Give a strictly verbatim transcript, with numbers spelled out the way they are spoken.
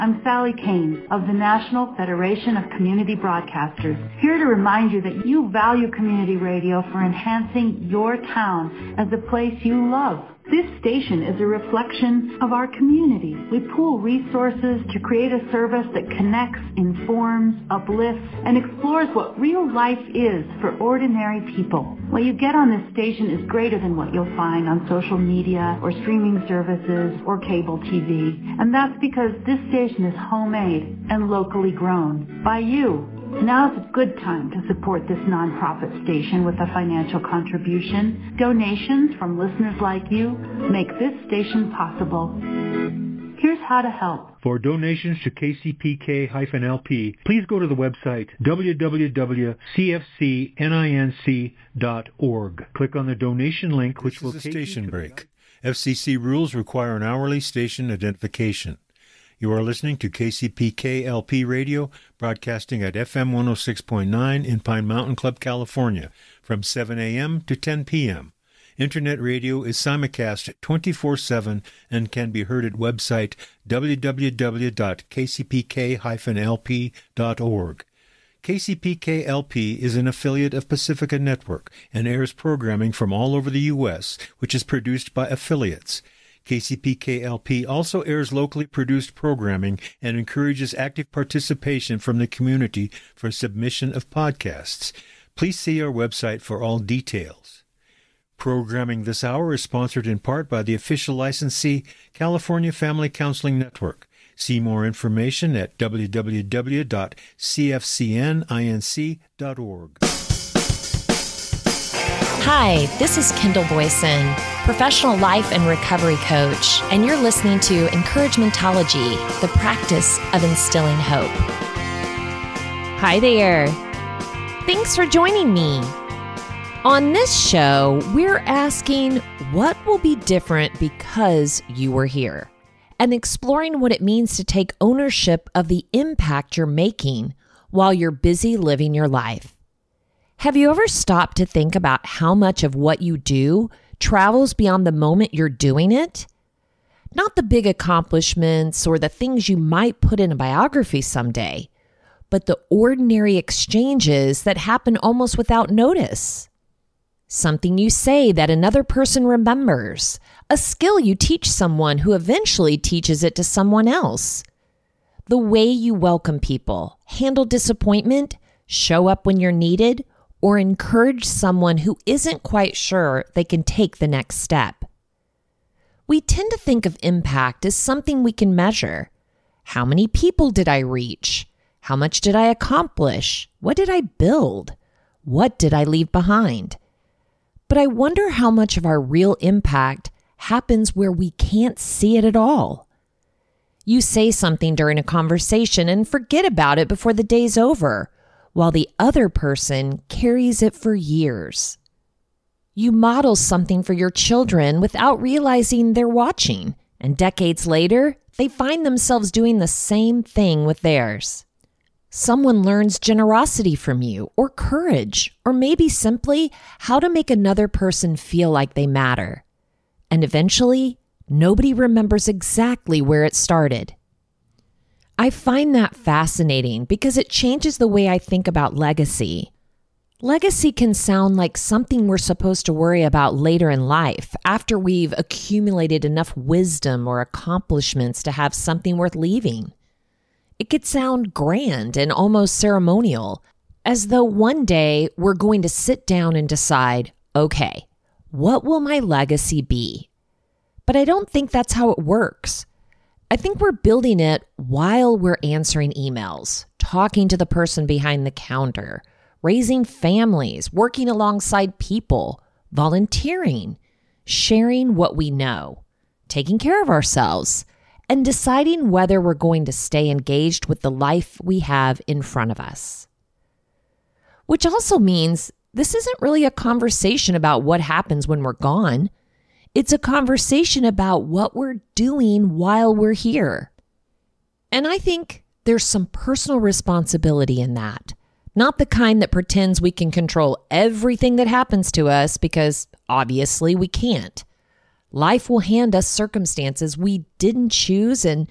I'm Sally Kane of the National Federation of Community Broadcasters, here to remind you that you value community radio for enhancing your town as a place you love. This station is a reflection of our community. We pool resources to create a service that connects, informs, uplifts, and explores what real life is for ordinary people. What you get on this station is greater than what you'll find on social media or streaming services or cable T V. And that's because this station is homemade and locally grown by you. Now's a good time to support this nonprofit station with a financial contribution. Donations from listeners like you make this station possible. Here's how to help. For donations to K C P K L P, please go to the website w w w dot c f c ninc dot org. Click on the donation link, which this will is a take station you to break. F C C rules require an hourly station identification. You are listening to K C P K L P Radio, broadcasting at F M one oh six point nine in Pine Mountain Club, California, from seven a.m. to ten p.m. Internet radio is simulcast twenty-four seven and can be heard at website w w w dot k c p k dash l p dot org. K C P K L P is an affiliate of Pacifica Network and airs programming from all over the U S, which is produced by affiliates. K C P K L P also airs locally produced programming and encourages active participation from the community for submission of podcasts. Please see our website for all details. Programming this hour is sponsored in part by the official licensee, California Family Counseling Network. See more information at w w w dot c f c n inc dot org. Hi, this is Kendall Boyson, professional life and recovery coach, and you're listening to Encouragementology, the practice of instilling hope. Hi there. Thanks for joining me. On this show, we're asking what will be different because you were here, and exploring what it means to take ownership of the impact you're making while you're busy living your life. Have you ever stopped to think about how much of what you do travels beyond the moment you're doing it? Not the big accomplishments or the things you might put in a biography someday, but the ordinary exchanges that happen almost without notice. Something you say that another person remembers, a skill you teach someone who eventually teaches it to someone else. The way you welcome people, handle disappointment, show up when you're needed, or encourage someone who isn't quite sure they can take the next step. We tend to think of impact as something we can measure. How many people did I reach? How much did I accomplish? What did I build? What did I leave behind? But I wonder how much of our real impact happens where we can't see it at all. You say something during a conversation and forget about it before the day's over, while the other person carries it for years. You model something for your children without realizing they're watching, and decades later, they find themselves doing the same thing with theirs. Someone learns generosity from you, or courage, or maybe simply how to make another person feel like they matter. And eventually, nobody remembers exactly where it started. I find that fascinating because it changes the way I think about legacy. Legacy can sound like something we're supposed to worry about later in life, after we've accumulated enough wisdom or accomplishments to have something worth leaving. It could sound grand and almost ceremonial, as though one day we're going to sit down and decide, okay, what will my legacy be? But I don't think that's how it works. I think we're building it while we're answering emails, talking to the person behind the counter, raising families, working alongside people, volunteering, sharing what we know, taking care of ourselves, and deciding whether we're going to stay engaged with the life we have in front of us. Which also means this isn't really a conversation about what happens when we're gone. It's a conversation about what we're doing while we're here. And I think there's some personal responsibility in that. Not the kind that pretends we can control everything that happens to us, because obviously we can't. Life will hand us circumstances we didn't choose, and